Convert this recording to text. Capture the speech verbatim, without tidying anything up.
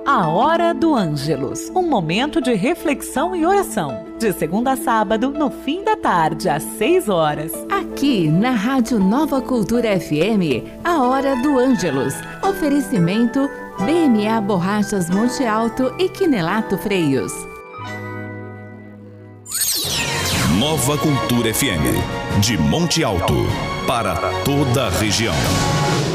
A Hora do Ângelus, um momento de reflexão e oração. De segunda a sábado, no fim da tarde, às seis horas. Aqui na Rádio Nova Cultura F M, a Hora do Ângelus. Oferecimento B M A Borrachas Monte Alto e Quinelato Freios. Nova Cultura F M, de Monte Alto, para toda a região.